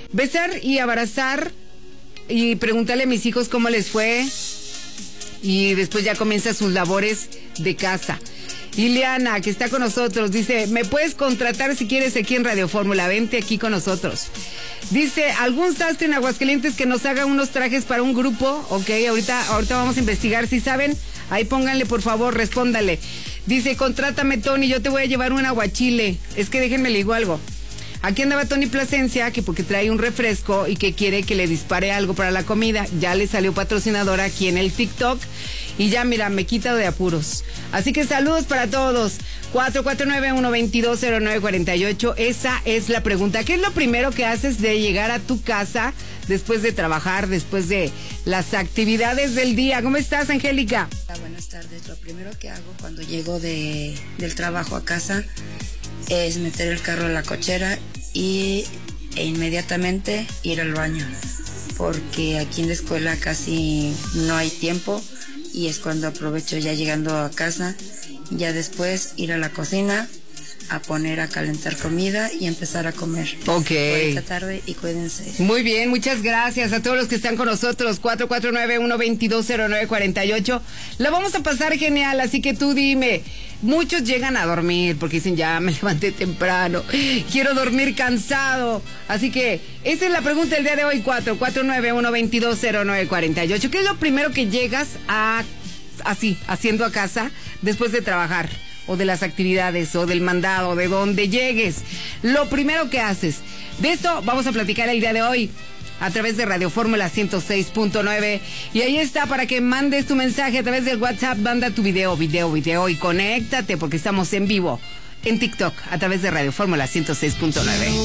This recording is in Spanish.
Besar y abrazar y preguntarle a mis hijos cómo les fue. Y después ya comienza sus labores de casa. Ileana, que está con nosotros, dice, me puedes contratar si quieres aquí en Radio Fórmula, vente aquí con nosotros. Dice, ¿algún sastre en Aguascalientes que nos haga unos trajes para un grupo? Ok, ahorita vamos a investigar, si saben, ahí pónganle por favor, respóndale. Dice, contrátame Tony, yo te voy a llevar un aguachile. Es que déjenme le digo algo. Aquí andaba Tony Plasencia, que porque trae un refresco y que quiere que le dispare algo para la comida. Ya le salió patrocinadora aquí en el TikTok. Y ya, mira, me quita de apuros. Así que saludos para todos. 449-122-0948. Esa es la pregunta. ¿Qué es lo primero que haces de llegar a tu casa después de trabajar, después de las actividades del día? ¿Cómo estás, Angélica? Buenas tardes. Lo primero que hago cuando llego del trabajo a casa es meter el carro en la cochera e inmediatamente ir al baño, porque aquí en la escuela casi no hay tiempo y es cuando aprovecho ya llegando a casa, ya después ir a la cocina a poner a calentar comida y empezar a comer. Ok. Por esta tarde y cuídense. Muy bien, muchas gracias a todos los que están con nosotros. 449-122-0948. La vamos a pasar genial, así que tú dime. Muchos llegan a dormir porque dicen, ya me levanté temprano, quiero dormir cansado. Así que esa es la pregunta del día de hoy, 449-122-0948. ¿Qué es lo primero que llegas haciendo a casa después de trabajar? O de las actividades, o del mandado, de donde llegues. Lo primero que haces. De eso vamos a platicar el día de hoy a través de Radio Fórmula 106.9. Y ahí está para que mandes tu mensaje a través del WhatsApp. Manda tu video y conéctate porque estamos en vivo en TikTok a través de Radio Fórmula 106.9.